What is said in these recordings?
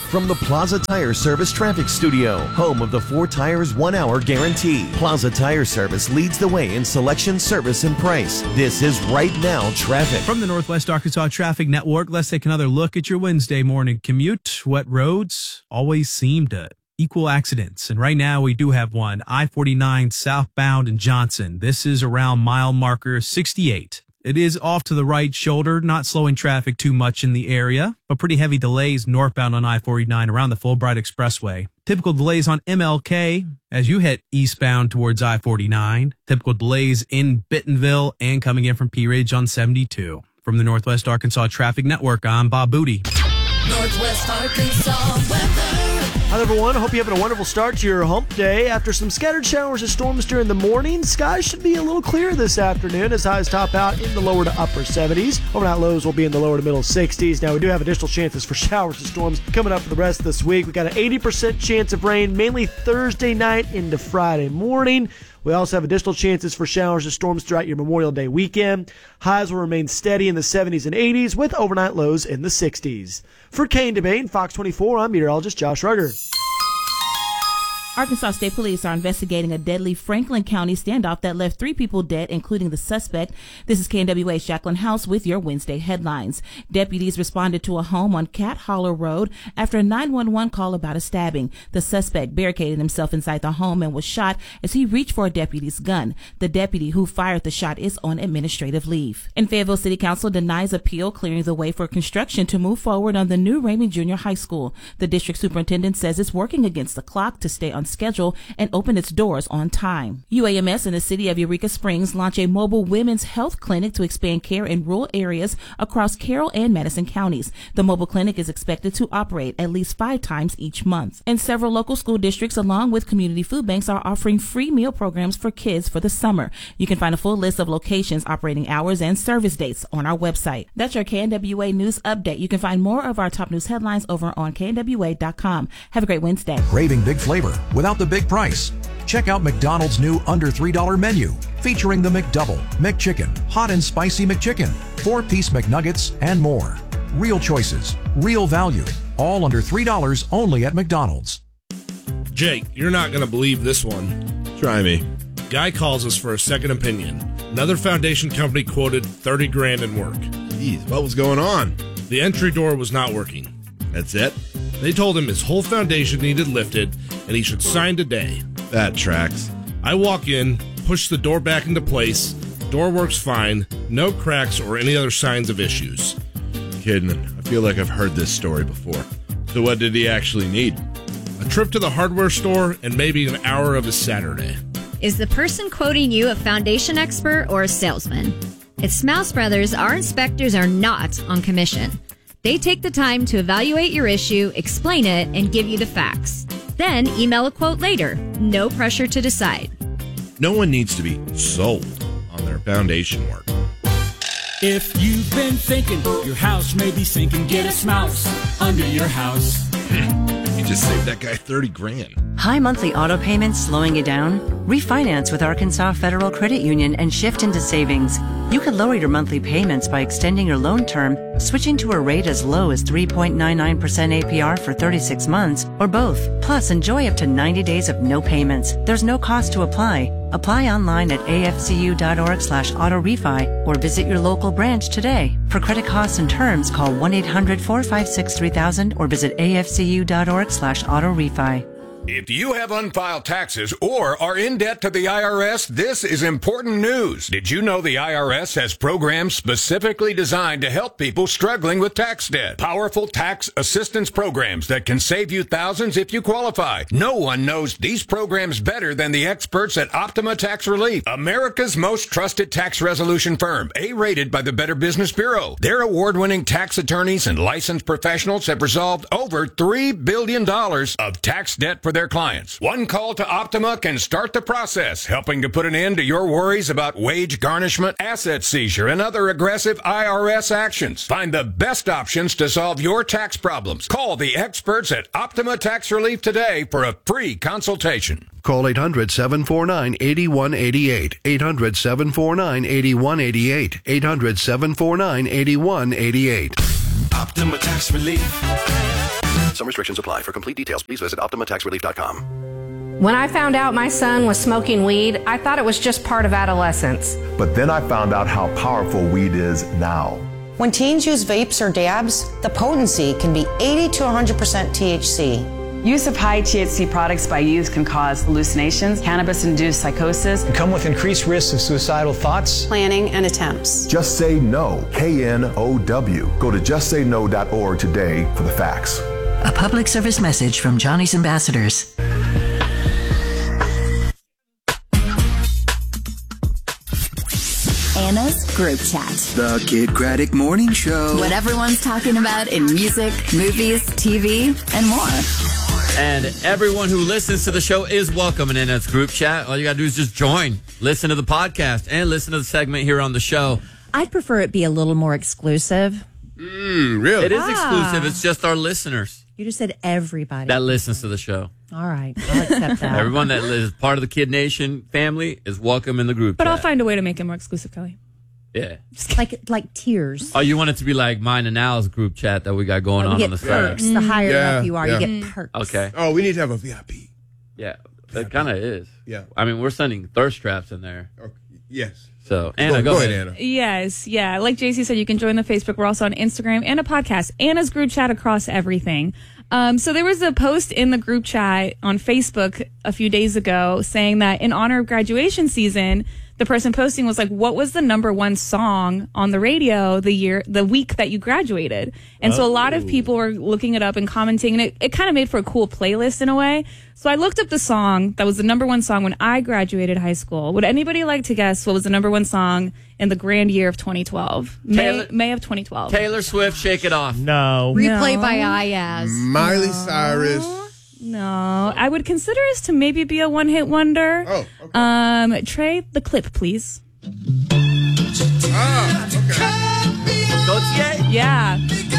from the Plaza Tire Service Traffic Studio, home of the 4 tires 1 hour guarantee. Plaza Tire Service leads the way in selection, service, and price. This is Right Now Traffic. From the Northwest Arkansas Traffic Network, let's take another look at your Wednesday morning commute. Wet roads always seem to equal accidents, and right now we do have one. I-49 southbound in Johnson. This is around mile marker 68. It is off to the right shoulder, not slowing traffic too much in the area, but pretty heavy delays northbound on I-49 around the Fulbright Expressway. Typical delays on MLK as you head eastbound towards I-49. Typical delays in Bentonville and coming in from Pea Ridge on 72. From the Northwest Arkansas Traffic Network, I'm Bob Booty. Northwest Arkansas weather. Hi, everyone. Hope you're having a wonderful start to your hump day. After some scattered showers and storms during the morning, skies should be a little clearer this afternoon as highs top out in the lower to upper 70s. Overnight lows will be in the lower to middle 60s. Now, we do have additional chances for showers and storms coming up for the rest of this week. We got an 80% chance of rain, mainly Thursday night into Friday morning. We also have additional chances for showers and storms throughout your Memorial Day weekend. Highs will remain steady in the 70s and 80s with overnight lows in the 60s. For Kane Debate and Fox 24, I'm meteorologist Josh Rugger. Arkansas State Police are investigating a deadly Franklin County standoff that left 3 people dead, including the suspect. This is KNWA's Jacqueline House with your Wednesday headlines. Deputies responded to a home on Cat Hollow Road after a 911 call about a stabbing. The suspect barricaded himself inside the home and was shot as he reached for a deputy's gun. The deputy who fired the shot is on administrative leave. And Fayetteville City Council denies appeal, clearing the way for construction to move forward on the new Raymond Junior High School. The district superintendent says it's working against the clock to stay on schedule and open its doors on time. UAMS and the city of Eureka Springs launch a mobile women's health clinic to expand care in rural areas across Carroll and Madison counties. The mobile clinic is expected to operate at least 5 times each month. And several local school districts, along with community food banks, are offering free meal programs for kids for the summer. You can find a full list of locations, operating hours, and service dates on our website. That's your KNWA News Update. You can find more of our top news headlines over on knwa.com. Have a great Wednesday. Craving big flavor without the big price? Check out McDonald's new under $3 menu, featuring the McDouble, McChicken, Hot and Spicy McChicken, 4-piece McNuggets, and more. Real choices, real value, all under $3 only at McDonald's. Jake, you're not going to believe this one. Try me. Guy calls us for a second opinion. Another foundation company quoted $30,000 in work. Jeez, what was going on? The entry door was not working. That's it? They told him his whole foundation needed lifted, and he should sign today. That tracks. I walk in, push the door back into place. Door works fine. No cracks or any other signs of issues. Kidding. I feel like I've heard this story before. So what did he actually need? A trip to the hardware store and maybe an hour of his Saturday. Is the person quoting you a foundation expert or a salesman? At Smouse Brothers, our inspectors are not on commission. They take the time to evaluate your issue, explain it, and give you the facts. Then email a quote later. No pressure to decide. No one needs to be sold on their foundation work. If you've been thinking your house may be sinking, get a Smouse under your house. You just saved that guy $30,000. High monthly auto payments slowing you down? Refinance with Arkansas Federal Credit Union and shift into savings. You could lower your monthly payments by extending your loan term, switching to a rate as low as 3.99% APR for 36 months, or both. Plus, enjoy up to 90 days of no payments. There's no cost to apply. Apply online at afcu.org/auto-refi or visit your local branch today. For credit costs and terms, call 1-800-456-3000 or visit afcu.org/auto-refi. If you have unfiled taxes or are in debt to the IRS, this is important news. Did you know the IRS has programs specifically designed to help people struggling with tax debt? Powerful tax assistance programs that can save you thousands if you qualify. No one knows these programs better than the experts at Optima Tax Relief, America's most trusted tax resolution firm, A-rated by the Better Business Bureau. Their award-winning tax attorneys and licensed professionals have resolved over $3 billion of tax debt for their clients. One call to Optima can start the process, helping to put an end to your worries about wage garnishment, asset seizure, and other aggressive IRS actions. Find the best options to solve your tax problems. Call the experts at Optima Tax Relief today for a free consultation. Call 800-749-8188. 800-749-8188. 800-749-8188. Optima Tax Relief. Some restrictions apply. For complete details, please visit OptimaTaxRelief.com. When I found out my son was smoking weed, I thought it was just part of adolescence. But then I found out how powerful weed is now. When teens use vapes or dabs, the potency can be 80 to 100% THC. Use of high THC products by youth can cause hallucinations, cannabis-induced psychosis, and come with increased risks of suicidal thoughts, planning, and attempts. Just Say No, KNOW. Go to justsayno.org today for the facts. A public service message from Johnny's Ambassadors. Anna's Group Chat. The Kid Craddock Morning Show. What everyone's talking about in music, movies, TV, and more. And everyone who listens to the show is welcome in Anna's Group Chat. All you got to do is just join, listen to the podcast, and listen to the segment here on the show. I'd prefer it be a little more exclusive. Really? It is exclusive. It's just our listeners. You just said everybody. That listens to the show. All right. I'll accept that. Everyone that is part of the Kid Nation family is welcome in the group But chat. I'll find a way to make it more exclusive, Kelly. Yeah. Like tiers. Oh, you want it to be like mine and Al's group chat that we got going on the perks. side. The higher up you are, you get perks. Okay. Oh, we need to have a VIP. Yeah, it kind of is. Yeah. I mean, we're sending thirst traps in there. Okay. Yes. So, Anna, go ahead. Anna. Yes, yeah. Like JC said, you can join the Facebook. We're also on Instagram and a podcast. Anna's Group Chat across everything. So there was a post in the group chat on Facebook a few days ago saying that in honor of graduation season, the person posting was like, what was the number one song on the radio the week that you graduated? And so a lot of people were looking it up and commenting, and it kind of made for a cool playlist in a way. So I looked up the song that was the number one song when I graduated high school. Would anybody like to guess what was the number one song in the grand year of 2012? May of 2012. Taylor Swift, Shake It Off. No. Replay by Ayaz. Miley Cyrus. No, I would consider this to maybe be a one-hit wonder. Oh, okay. Trey, the clip, please. Ah, okay. Yeah.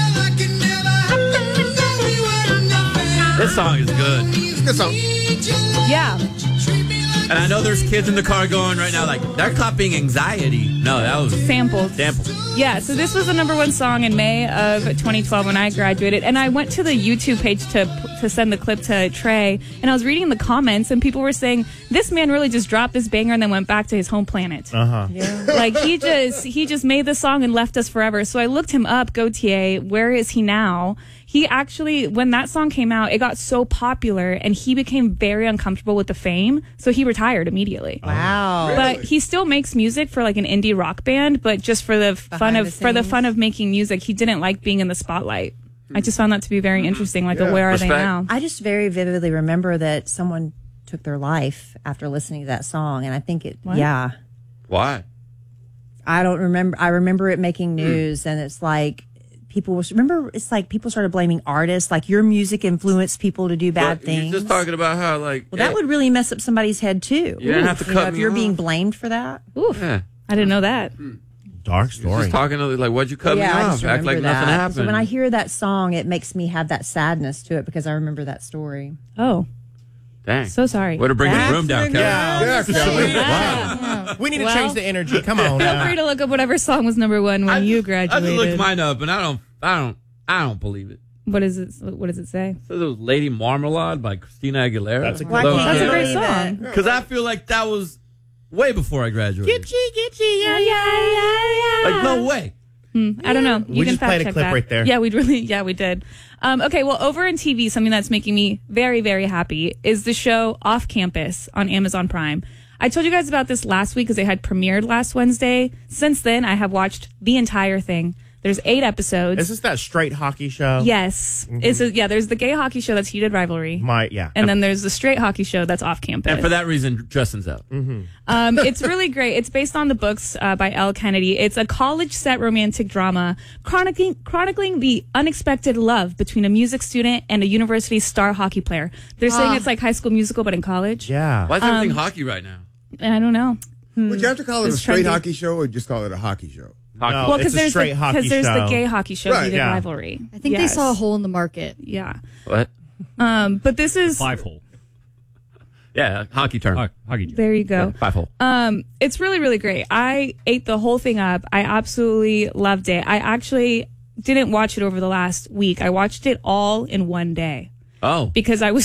This song is good. Good song. Yeah. And I know there's kids in the car going right now like, they're copying Anxiety. No, that was sampled. Yeah, so this was the number one song in May of 2012 when I graduated. And I went to the YouTube page to send the clip to Trey. And I was reading the comments, and people were saying, this man really just dropped this banger and then went back to his home planet. Uh-huh. Yeah. Like, he just made the song and left us forever. So I looked him up, Gautier. Where is he now? He actually, when that song came out, it got so popular, and he became very uncomfortable with the fame, so he retired immediately. Wow! But he still makes music for like an indie rock band, but just for the fun of making music, he didn't like being in the spotlight. I just found that to be very interesting. Like, where are they now? I just very vividly remember that someone took their life after listening to that song, and I think yeah. Why? I don't remember. I remember it making news, and it's like. People started blaming artists, like your music influenced people to do bad things. You're just talking about how, like, that would really mess up somebody's head too. You don't have to cut if you're being blamed for that. Oof. Yeah. I didn't know that. Dark story. Just talking like, why'd you cut me I off? just Act like remember nothing that. happened. So when I hear that song, it makes me have that sadness to it because I remember that story. Oh. Dang. So sorry. Way to bring the room down, Kelly. Yeah, Kelly. Wow. We need to change the energy. Come on. Feel free to look up whatever song was number one when you graduated. I just looked mine up, and I don't believe it. What is it? What does it say? So there was Lady Marmalade by Christina Aguilera. That's a great song. Because I feel like that was way before I graduated. Gitchy, yeah. Like, no way. I don't know. We can just played a fact check clip that. right there. Yeah, we did. Okay, well, over in TV, something that's making me very, very happy is the show Off Campus on Amazon Prime. I told you guys about this last week because it had premiered last Wednesday. Since then, I have watched the entire thing. There's 8 episodes. Is this that straight hockey show? Yes. Mm-hmm. There's the gay hockey show that's Heated Rivalry. Yeah. And then there's the straight hockey show that's Off Campus. And for that reason, Justin's out. Mm-hmm. It's really great. It's based on the books by Elle Kennedy. It's a college-set romantic drama chronicling the unexpected love between a music student and a university star hockey player. They're saying it's like High School Musical, but in college. Yeah. Why is everything hockey right now? I don't know. Would you have to call it a straight hockey show or just call it a hockey show? No, well, because there's the gay hockey show, Right. Heated Yeah. Rivalry. I think they saw a hole in the market. Yeah. What? But this is 5-hole. Yeah, hockey term. Hockey term. There you go. 5-hole. It's really, really great. I ate the whole thing up. I absolutely loved it. I actually didn't watch it over the last week. I watched it all in one day. Oh. Because I was